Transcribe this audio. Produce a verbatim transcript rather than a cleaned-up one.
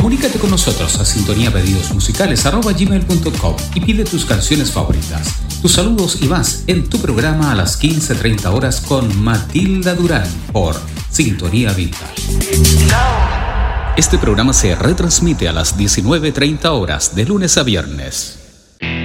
Comunícate con nosotros a sintonía pedidos musicales arroba gmail punto com y pide tus canciones favoritas, tus saludos y más en tu programa a las quince treinta horas con Matilda Durán por Sintonía Vintage. Este programa se retransmite a las diecinueve treinta horas de lunes a viernes.